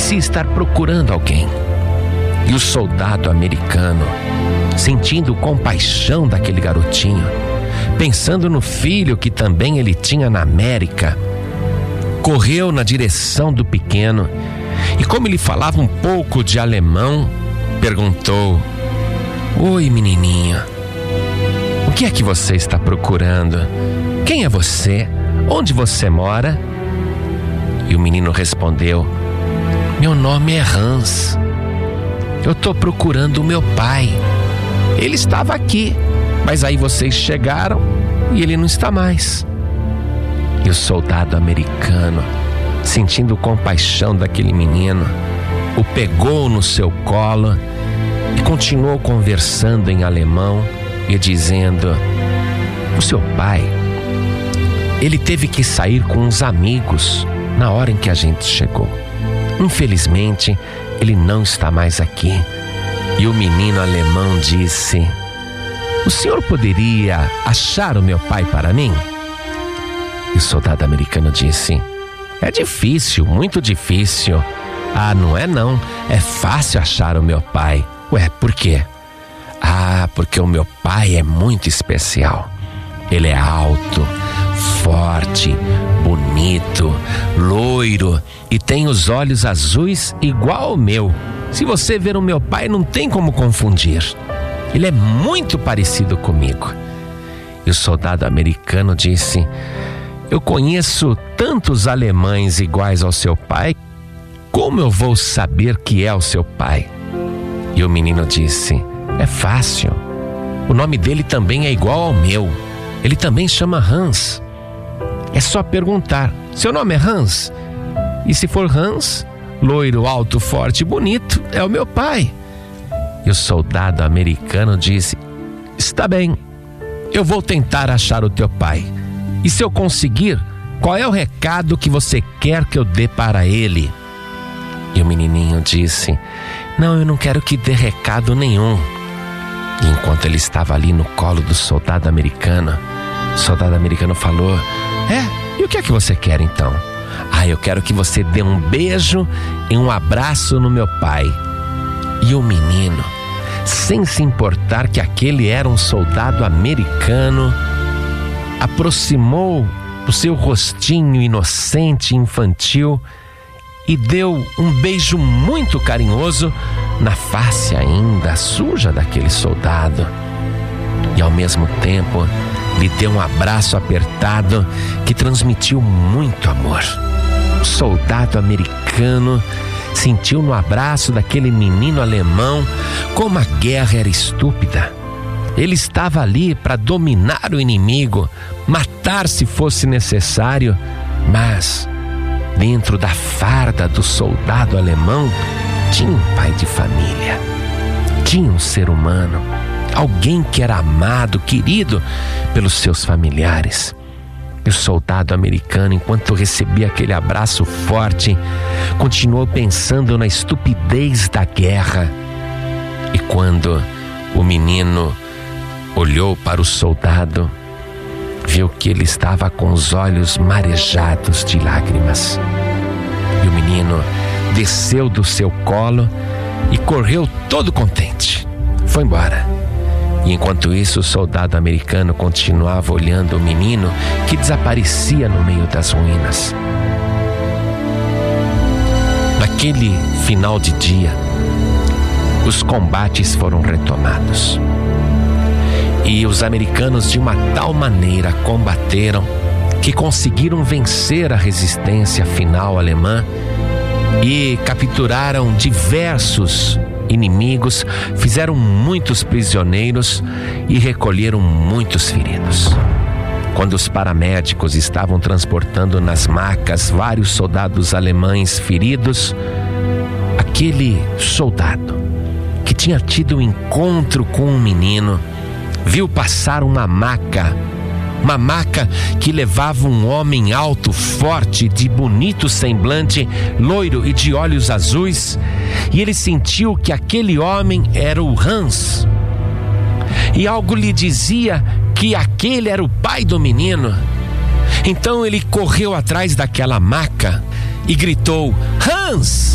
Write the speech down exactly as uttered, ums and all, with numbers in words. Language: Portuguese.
parecia estar procurando alguém. E o soldado americano, sentindo compaixão daquele garotinho, pensando no filho que também ele tinha na América, correu na direção do pequeno e, como ele falava um pouco de alemão, perguntou: "Oi, menininho, o que é que você está procurando? Quem é você? Onde você mora?" E o menino respondeu: "Meu nome é Hans. Eu estou procurando o meu pai. Ele estava aqui, mas aí vocês chegaram e ele não está mais." E o soldado americano, sentindo compaixão daquele menino, o pegou no seu colo e continuou conversando em alemão e dizendo: "O seu pai, ele teve que sair com uns amigos na hora em que a gente chegou. Infelizmente, ele não está mais aqui." E o menino alemão disse: "O senhor poderia achar o meu pai para mim?" E o soldado americano disse: "É difícil, muito difícil." "Ah, não é não, é fácil achar o meu pai." "Ué, por quê?" "Ah, porque o meu pai é muito especial. Ele é alto, forte, bonito, loiro e tem os olhos azuis igual ao meu. Se você ver o meu pai, não tem como confundir. Ele é muito parecido comigo." E o soldado americano disse: "Eu conheço tantos alemães iguais ao seu pai, como eu vou saber que é o seu pai?" E o menino disse: "É fácil. O nome dele também é igual ao meu. Ele também chama Hans. É só perguntar: seu nome é Hans? E se for Hans, loiro, alto, forte e bonito, é o meu pai." E o soldado americano disse: "Está bem, eu vou tentar achar o teu pai. E se eu conseguir, qual é o recado que você quer que eu dê para ele?" E o menininho disse: "Não, eu não quero que dê recado nenhum." E enquanto ele estava ali no colo do soldado americano, o soldado americano falou: "É, e o que é que você quer então?" "Ah, eu quero que você dê um beijo e um abraço no meu pai." E o menino, sem se importar que aquele era um soldado americano, aproximou o seu rostinho inocente e infantil e deu um beijo muito carinhoso na face ainda suja daquele soldado. E ao mesmo tempo lhe deu um abraço apertado que transmitiu muito amor. O soldado americano sentiu no abraço daquele menino alemão como a guerra era estúpida. Ele estava ali para dominar o inimigo, matar se fosse necessário, mas dentro da farda do soldado alemão tinha um pai de família, tinha um ser humano, alguém que era amado, querido pelos seus familiares. E o soldado americano, enquanto recebia aquele abraço forte, continuou pensando na estupidez da guerra. E quando o menino olhou para o soldado, viu que ele estava com os olhos marejados de lágrimas. E o menino desceu do seu colo e correu todo contente. Foi embora. E enquanto isso, o soldado americano continuava olhando o menino que desaparecia no meio das ruínas. Naquele final de dia, os combates foram retomados. E os americanos, de uma tal maneira, combateram que conseguiram vencer a resistência final alemã e capturaram diversos inimigos, fizeram muitos prisioneiros e recolheram muitos feridos. Quando os paramédicos estavam transportando nas macas vários soldados alemães feridos, aquele soldado que tinha tido um encontro com um menino viu passar uma maca, uma maca que levava um homem alto, forte, de bonito semblante, loiro e de olhos azuis, e ele sentiu que aquele homem era o Hans. E algo lhe dizia que aquele era o pai do menino. Então ele correu atrás daquela maca e gritou: "Hans!